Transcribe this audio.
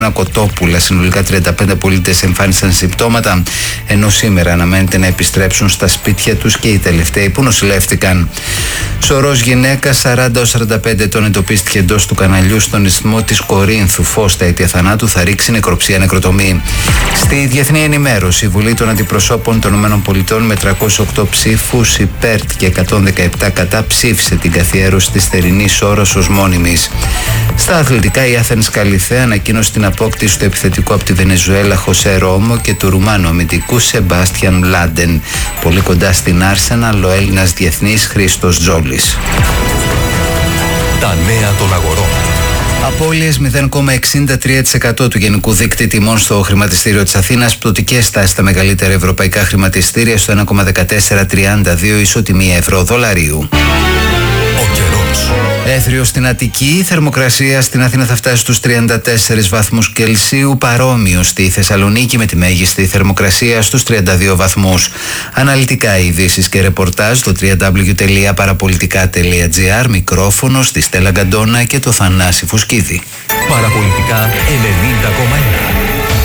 Κοτόπουλα. Συνολικά 35 πολίτες εμφάνισαν συμπτώματα, ενώ σήμερα αναμένεται να επιστρέψουν στα σπίτια τους και οι τελευταίοι που νοσηλεύτηκαν. Σωρός γυναίκα 40-45 ετών εντοπίστηκε εντός του καναλιού στον ισθμό της Κορίνθου. Φως στα αίτια θανάτου θα ρίξει νεκροψία νεκροτομή. Στη διεθνή ενημέρωση, η Βουλή των Αντιπροσώπων των ΗΠΑ με 308 ψήφους υπέρ και 117 κατά ψήφισε την καθιέρωση της θερινής ώρας ως μόνιμης. Στα αθλητικά, η Άθενς Καλιθέα ανακοίνωσε την απόκτηση του επιθετικού από τη Βενεζουέλα Χωσέ Ρόμο και του Ρουμάνου αμυντικού Σεμπάστιαν Μλάντεν. Πολύ κοντά στην Άρσεναλ ο Έλληνας διεθνής Χρήστος Τζόλης. Τα νέα των αγορών. Απώλειες 0,63% του γενικού δείκτη τιμών στο χρηματιστήριο της Αθήνας, πτωτικές τάσεις στα μεγαλύτερα ευρωπαϊκά χρηματιστήρια στο 1,1432 ισοτιμία ευρώ-δολαρίου. Ο καιρός. Έθριο στην Αττική, η θερμοκρασία στην Αθήνα θα φτάσει στους 34 βαθμούς Κελσίου, παρόμοιο στη Θεσσαλονίκη με τη μέγιστη θερμοκρασία στους 32 βαθμούς. Αναλυτικά ειδήσεις και ρεπορτάζ στο www.parapolitica.gr, μικρόφωνο στη Στέλλα Γκαντόνα και το Θανάση Φουσκίδη. Παραπολιτικά 90,1.